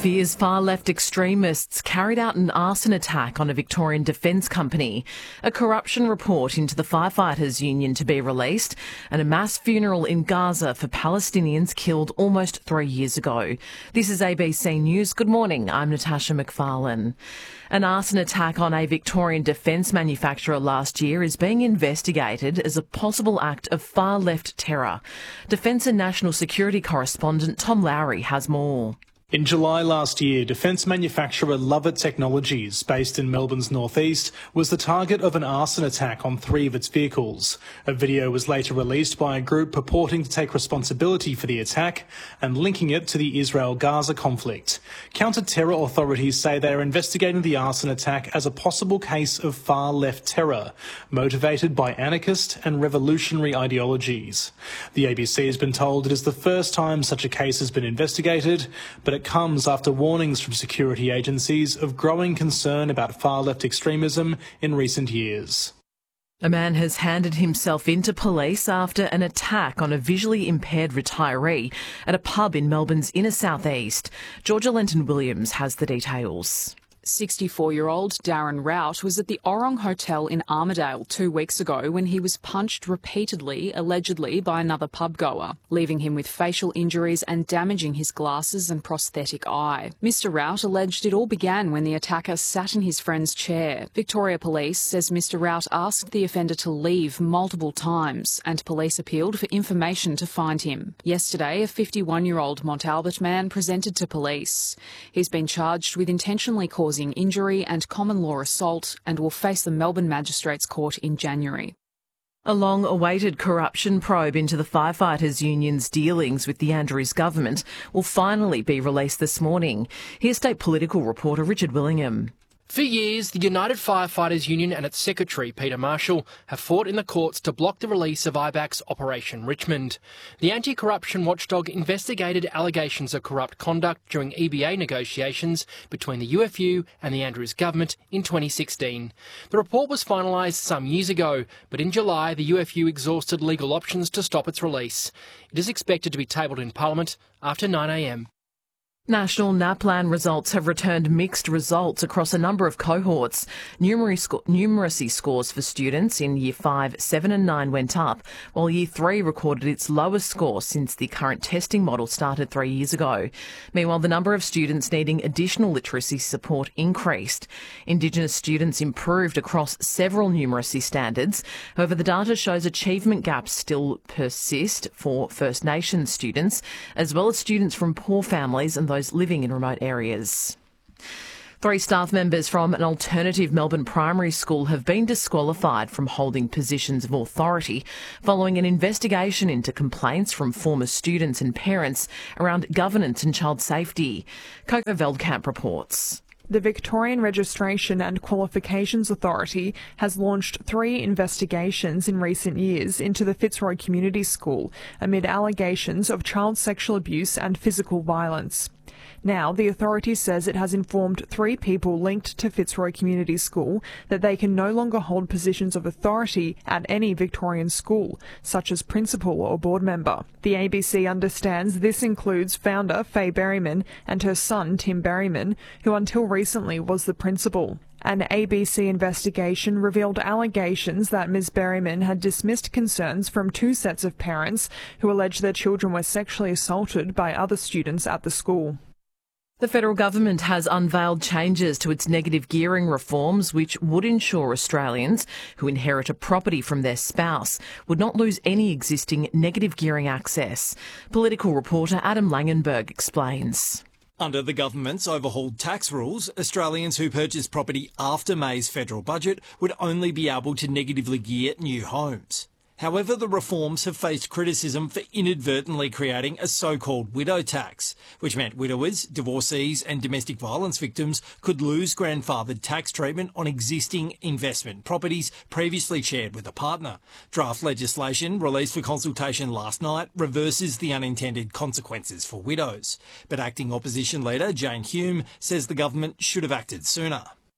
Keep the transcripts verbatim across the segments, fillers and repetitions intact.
fears far-left extremists carried out an arson attack on a Victorian defence company, a corruption report into the firefighters union to be released, and a mass funeral in Gaza for Palestinians killed almost three years ago. This is A B C News. Good morning, I'm Natasha McFarlane. An arson attack on a Victorian defence manufacturer last year is being investigated as a possible act of far-left terror. Defence and National Security correspondent Tom Lowry has more. In July last year, defence manufacturer Lovett Technologies, based in Melbourne's northeast, was the target of an arson attack on three of its vehicles. A video was later released by a group purporting to take responsibility for the attack and linking it to the Israel-Gaza conflict. Counter-terror authorities say they are investigating the arson attack as a possible case of far-left terror, motivated by anarchist and revolutionary ideologies. The A B C has been told it is the first time such a case has been investigated, but it comes after warnings from security agencies of growing concern about far-left extremism in recent years. A man has handed himself into police after an attack on a visually impaired retiree at a pub in Melbourne's inner southeast. Georgia Lenton-Williams has the details. sixty-four-year-old Darren Rout was at the Orong Hotel in Armidale two weeks ago when he was punched repeatedly, allegedly by another pub-goer, leaving him with facial injuries and damaging his glasses and prosthetic eye. Mister Rout alleged it all began when the attacker sat in his friend's chair. Victoria Police says Mister Rout asked the offender to leave multiple times, and police appealed for information to find him. Yesterday, a fifty-one-year-old Mont Albert man presented to police. He's been charged with intentionally causing injury and common law assault and will face the Melbourne Magistrates Court in January. A long-awaited corruption probe into the firefighters union's dealings with the Andrews government will finally be released this morning. Here's state political reporter Richard Willingham. For years, the United Firefighters Union and its secretary, Peter Marshall, have fought in the courts to block the release of I BAC's Operation Richmond. The anti-corruption watchdog investigated allegations of corrupt conduct during E B A negotiations between the U F U and the Andrews government in twenty sixteen. The report was finalised some years ago, but in July the U F U exhausted legal options to stop its release. It is expected to be tabled in Parliament after nine a m. National NAPLAN results have returned mixed results across a number of cohorts. Numeracy, numeracy scores for students in Year five, seven and nine went up, while Year three recorded its lowest score since the current testing model started three years ago. Meanwhile, the number of students needing additional literacy support increased. Indigenous students improved across several numeracy standards. However, the data shows achievement gaps still persist for First Nations students, as well as students from poor families and those living in remote areas. Three staff members from an alternative Melbourne primary school have been disqualified from holding positions of authority following an investigation into complaints from former students and parents around governance and child safety. Coco Veldkamp reports. The Victorian Registration and Qualifications Authority has launched three investigations in recent years into the Fitzroy Community School amid allegations of child sexual abuse and physical violence. Now, the authority says it has informed three people linked to Fitzroy Community School that they can no longer hold positions of authority at any Victorian school, such as principal or board member. The A B C understands this includes founder Faye Berryman and her son Tim Berryman, who until recently was the principal. An A B C investigation revealed allegations that Miz Berryman had dismissed concerns from two sets of parents who alleged their children were sexually assaulted by other students at the school. The federal government has unveiled changes to its negative gearing reforms which would ensure Australians who inherit a property from their spouse would not lose any existing negative gearing access. Political reporter Adam Langenberg explains. Under the government's overhauled tax rules, Australians who purchase property after May's federal budget would only be able to negatively gear new homes. However, the reforms have faced criticism for inadvertently creating a so-called widow tax, which meant widowers, divorcees and domestic violence victims could lose grandfathered tax treatment on existing investment properties previously shared with a partner. Draft legislation released for consultation last night reverses the unintended consequences for widows. But acting opposition leader Jane Hume says the government should have acted sooner.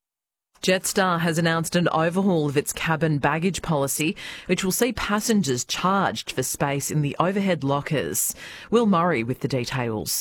Jetstar has announced an overhaul of its cabin baggage policy, which will see passengers charged for space in the overhead lockers. Will Murray with the details.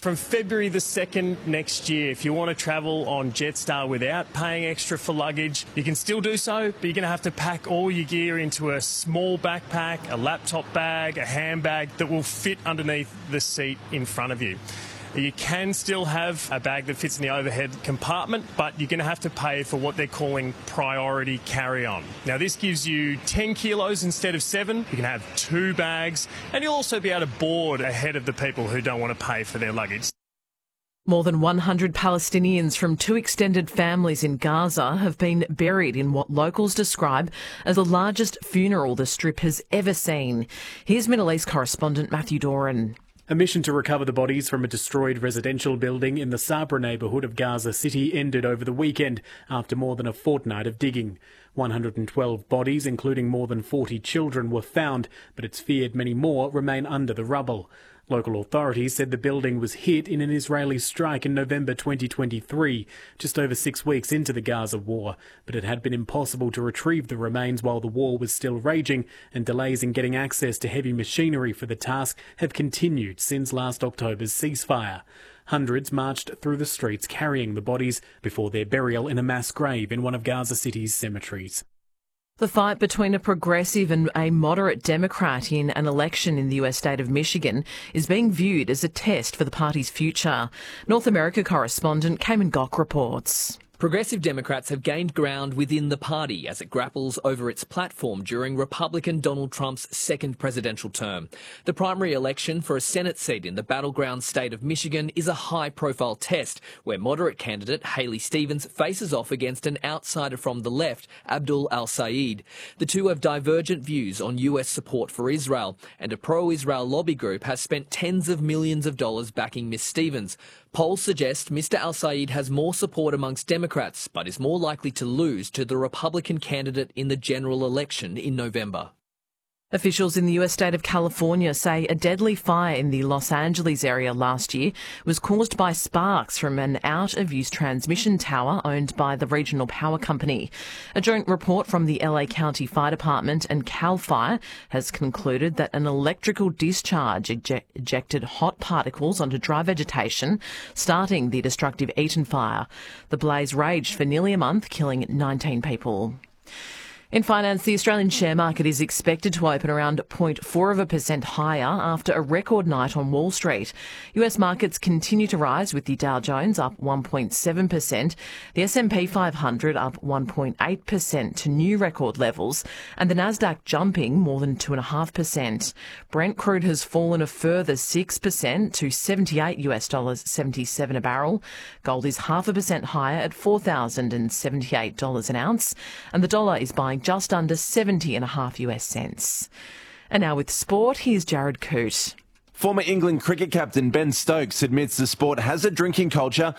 From February the second next year, if you want to travel on Jetstar without paying extra for luggage, you can still do so, but you're going to have to pack all your gear into a small backpack, a laptop bag, a handbag that will fit underneath the seat in front of you. You can still have a bag that fits in the overhead compartment, but you're going to have to pay for what they're calling priority carry-on. Now, this gives you ten kilos instead of seven. You can have two bags, and you'll also be able to board ahead of the people who don't want to pay for their luggage. More than one hundred Palestinians from two extended families in Gaza have been buried in what locals describe as the largest funeral the Strip has ever seen. Here's Middle East correspondent Matthew Doran. A mission to recover the bodies from a destroyed residential building in the Sabra neighbourhood of Gaza City ended over the weekend after more than a fortnight of digging. one hundred twelve bodies, including more than forty children, were found, but it's feared many more remain under the rubble. Local authorities said the building was hit in an Israeli strike in November twenty twenty-three, just over six weeks into the Gaza war, but it had been impossible to retrieve the remains while the war was still raging, and delays in getting access to heavy machinery for the task have continued since last October's ceasefire. Hundreds marched through the streets carrying the bodies before their burial in a mass grave in one of Gaza City's cemeteries. The fight between a progressive and a moderate Democrat in an election in the U S state of Michigan is being viewed as a test for the party's future. North America correspondent Cayman Gock reports. Progressive Democrats have gained ground within the party as it grapples over its platform during Republican Donald Trump's second presidential term. The primary election for a Senate seat in the battleground state of Michigan is a high-profile test where moderate candidate Haley Stevens faces off against an outsider from the left, Abdul al-Sayed. The two have divergent views on U S support for Israel, and a pro-Israel lobby group has spent tens of millions of dollars backing Miss Stevens. Polls suggest Mister al-Sayed has more support amongst Democrats, but is more likely to lose to the Republican candidate in the general election in November. Officials in the U S state of California say a deadly fire in the Los Angeles area last year was caused by sparks from an out-of-use transmission tower owned by the regional power company. A joint report from the L A County Fire Department and CAL FIRE has concluded that an electrical discharge eject- ejected hot particles onto dry vegetation, starting the destructive Eaton fire. The blaze raged for nearly a month, killing nineteen people. In finance, the Australian share market is expected to open around zero point four of a percent higher after a record night on Wall Street. U S markets continue to rise, with the Dow Jones up one point seven percent, the S and P five hundred up one point eight percent to new record levels, and the Nasdaq jumping more than two point five percent. Brent crude has fallen a further six percent to seventy-eight U S dollars seventy-seven a barrel. Gold is half a percent higher at four thousand seventy-eight dollars an ounce, and the dollar is buying just under seventy and a half U S cents. And now with sport, here's Jared Coote. Former England cricket captain Ben Stokes admits the sport has a drinking culture